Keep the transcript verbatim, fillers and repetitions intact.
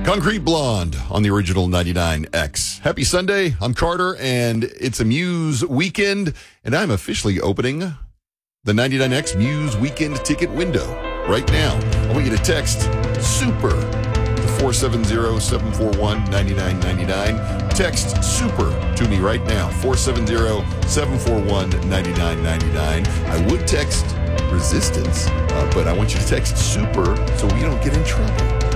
Concrete Blonde on the original ninety-nine X. Happy Sunday. I'm Carter, and it's a Muse weekend, and I'm officially opening the ninety-nine X Muse weekend ticket window right now. I want you to text SUPER to four seven zero, seven four one, nine nine nine nine. Text SUPER to me right now, four seven zero, seven four one, nine nine nine nine. I would text Resistance, uh, but I want you to text SUPER so we don't get in trouble.